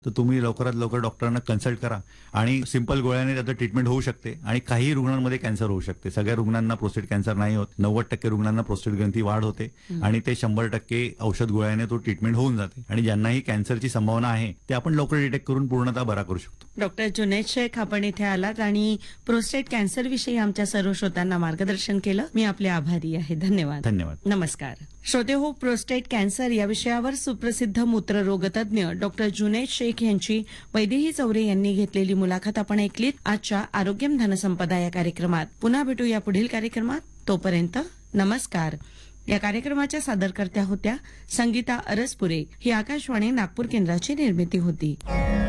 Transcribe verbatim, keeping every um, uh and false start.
तर तुम्ही लवकरात लवकर डॉक्टरांना कन्सल्ट करा आणि सिंपल गोळ्याने त्याचं ट्रीटमेंट होऊ शकते आणि काही रुग्णांमध्ये कॅन्सर होऊ शकते. सगळ्या रुग्णांना प्रोस्टेट कॅन्सर नाही होत. नव्वद टक्के रुग्णांना प्रोस्टेट ग्रंथी वाढ होते आणि ते शंभर टक्के औषध गोळ्याने तो ट्रीटमेंट होऊन जाते आणि ज्यांनाही कॅन्सरची संभावना आहे ते आपण लवकर डिटेक्ट करून पूर्णतः बरा करू शकतो. डॉक्टर जुनैद शेख, आपण इथे आलात आणि प्रोस्टेट कॅन्सर विषयी आमच्या सर्व श्रोत्यांना मार्गदर्शन केलं. मी आपले आभारी आहे. धन्यवाद. धन्यवाद. नमस्कार. श्रोते हो, प्रोस्टेट कॅन्सर या विषयावर सुप्रसिद्ध मूत्ररोगतज्ञ डॉक्टर जुनैद शेख यांची वैदेही चौरे यांनी घेतलेली मुलाखत आपण ऐकलीत आजच्या आरोग्यम धनसंपदा या कार्यक्रमात. पुन्हा भेटूया पुढील कार्यक्रमात. तोपर्यंत नमस्कार. या कार्यक्रमाच्या सादरकर्त्या होत्या संगीता अरसपुरे. ही आकाशवाणी नागपूर केंद्राची निर्मिती होती.